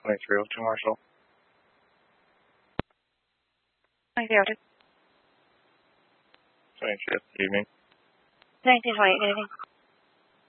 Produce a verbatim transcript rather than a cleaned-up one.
twenty-three oh two Marshall. twenty-three oh two. twenty-three, good evening. nineteen twenty, good evening.